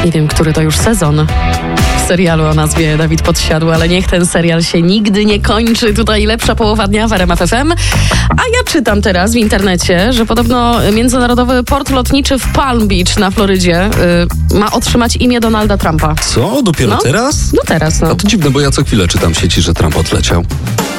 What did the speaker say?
Nie wiem, który to już sezon w serialu o nazwie Dawid Podsiadły, ale niech ten serial się nigdy nie kończy. Tutaj lepsza połowa dnia w RMF FM. A ja czytam teraz w internecie, że podobno międzynarodowy port lotniczy w Palm Beach na Florydzie ma otrzymać imię Donalda Trumpa. Co? Dopiero teraz? No teraz, no. A to dziwne, bo ja co chwilę czytam w sieci, że Trump odleciał.